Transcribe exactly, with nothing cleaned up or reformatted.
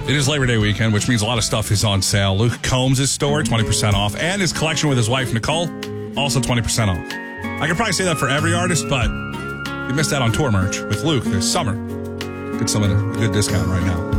It is Labor Day weekend, which means a lot of stuff is on sale. Luke Combs' store, twenty percent off, and his collection with his wife, Nicole, also twenty percent off. I could probably say that for every artist, but you missed out on tour merch with Luke this summer. Get some of a good discount right now.